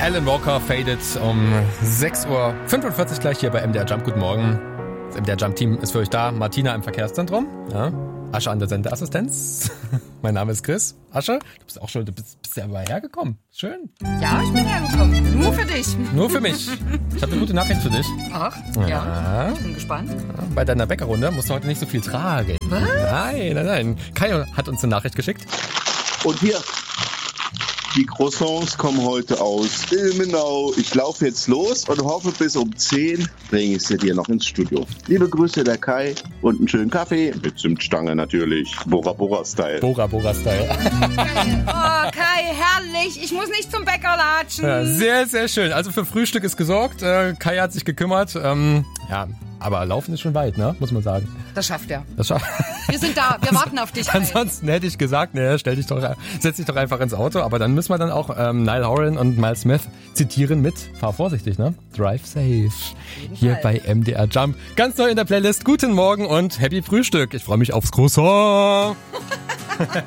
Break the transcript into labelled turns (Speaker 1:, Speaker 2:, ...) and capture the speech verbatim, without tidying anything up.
Speaker 1: Alan Walker, Faded um sechs Uhr fünfundvierzig gleich hier bei M D R Jump. Guten Morgen. Das M D R Jump Team ist für euch da. Martina im Verkehrszentrum. Ja. Asche an der Sendeassistenz. Mein Name ist Chris. Asche, du bist auch schon, du bist, bist ja aber hergekommen. Schön.
Speaker 2: Ja, ich bin hergekommen. Nur für dich.
Speaker 1: Nur für mich. Ich habe eine gute Nachricht für dich.
Speaker 2: Ach,
Speaker 1: ja.
Speaker 2: ja. Ich bin gespannt.
Speaker 1: Bei deiner Bäckerrunde musst du heute nicht so viel tragen.
Speaker 2: Was?
Speaker 1: Nein, nein, nein. Kai hat uns eine Nachricht geschickt.
Speaker 3: Und hier, die Croissants kommen heute aus Ilmenau. Ich laufe jetzt los und hoffe, bis um zehn bringe ich sie dir noch ins Studio. Liebe Grüße, der Kai, und einen schönen Kaffee. Mit Zimtstange natürlich. Bora Bora Style.
Speaker 1: Bora Bora Style.
Speaker 2: Oh, Kai, herrlich. Ich muss nicht zum Bäcker latschen.
Speaker 1: Ja, sehr, sehr schön. Also für Frühstück ist gesorgt. Äh, Kai hat sich gekümmert. Ähm, ja, aber Laufen ist schon weit, ne? Muss man sagen.
Speaker 2: Das schafft er.
Speaker 1: Das schafft
Speaker 2: Wir sind da, wir warten auf dich. Kai.
Speaker 1: Ansonsten hätte ich gesagt, ne, stell dich doch, setz dich doch einfach ins Auto. Aber dann müssen wir dann auch ähm, Niall Horan und Miles Smith zitieren mit fahr vorsichtig, ne? Drive safe. Hier bei M D R Jump. Ganz neu in der Playlist. Guten Morgen und happy Frühstück. Ich freue mich aufs Croissant.